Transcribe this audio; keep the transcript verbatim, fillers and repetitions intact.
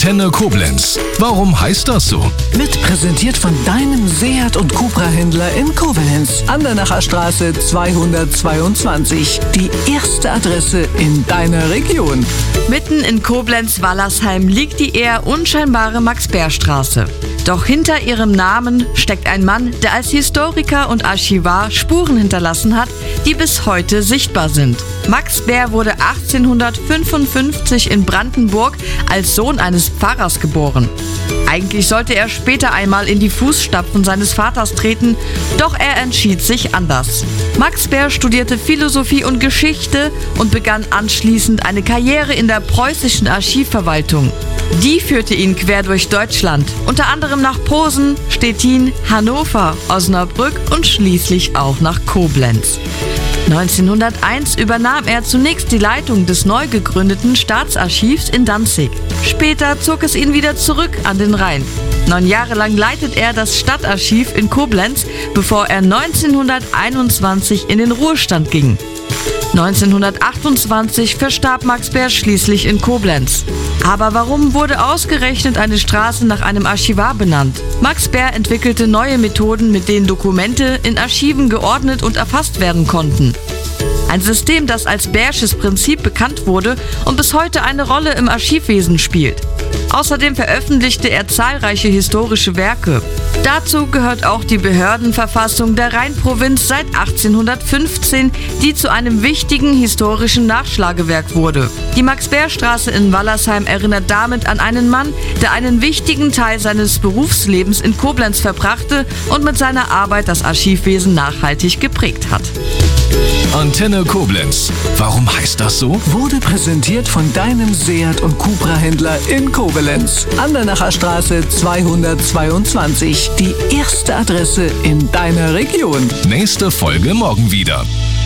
Antenne Koblenz. Warum heißt das so? Wird präsentiert von deinem Seat und Cupra-Händler in Koblenz. Andernacher Straße zweihundertzweiundzwanzig. Die erste Adresse in deiner Region. Mitten in Koblenz-Wallersheim liegt die eher unscheinbare Max-Beer-Straße. Doch hinter ihrem Namen steckt ein Mann, der als Historiker und Archivar Spuren hinterlassen hat, die bis heute sichtbar sind. Max Beer wurde achtzehnhundertfünfundfünfzig in Brandenburg als Sohn eines Pfarrers geboren. Eigentlich sollte er später einmal in die Fußstapfen seines Vaters treten, doch er entschied sich anders. Max Beer studierte Philosophie und Geschichte und begann anschließend eine Karriere in der preußischen Archivverwaltung. Die führte ihn quer durch Deutschland, unter anderem nach Posen, Stettin, Hannover, Osnabrück und schließlich auch nach Koblenz. neunzehnhunderteins übernahm er zunächst die Leitung des neu gegründeten Staatsarchivs in Danzig. Später zog es ihn wieder zurück an den Rhein. Neun Jahre lang leitet er das Stadtarchiv in Koblenz, bevor er neunzehnhunderteinundzwanzig in den Ruhestand ging. neunzehnhundertachtundzwanzig verstarb Max Beer schließlich in Koblenz. Aber warum wurde ausgerechnet eine Straße nach einem Archivar benannt? Max Beer entwickelte neue Methoden, mit denen Dokumente in Archiven geordnet und erfasst werden konnten. Ein System, das als Beersches Prinzip bekannt wurde und bis heute eine Rolle im Archivwesen spielt. Außerdem veröffentlichte er zahlreiche historische Werke. Dazu gehört auch die Behördenverfassung der Rheinprovinz seit achtzehnhundertfünfzehn, die zu einem wichtigen historischen Nachschlagewerk wurde. Die Max-Beer-Straße in Wallersheim erinnert damit an einen Mann, der einen wichtigen Teil seines Berufslebens in Koblenz verbrachte und mit seiner Arbeit das Archivwesen nachhaltig geprägt hat. Antenne Koblenz. Warum heißt das so? Wurde präsentiert von deinem Seat und Cupra-Händler in Koblenz. Andernacher Straße zweihundertzweiundzwanzig. Die erste Adresse in deiner Region. Nächste Folge morgen wieder.